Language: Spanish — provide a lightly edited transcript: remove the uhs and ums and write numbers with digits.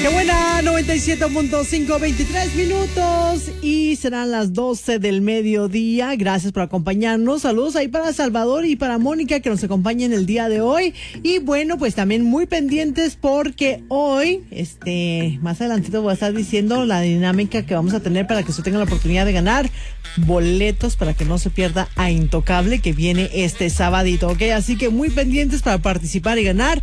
Qué buena, 97.5, 23 minutos y serán las 12 del mediodía. Gracias por acompañarnos. Saludos ahí para Salvador y para Mónica que nos acompañan el día de hoy. Y bueno, pues también muy pendientes porque hoy, más adelantito voy a estar diciendo la dinámica que vamos a tener para que usted tenga la oportunidad de ganar boletos para que no se pierda a Intocable que viene este sabadito, ¿ok? Así que muy pendientes para participar y ganar.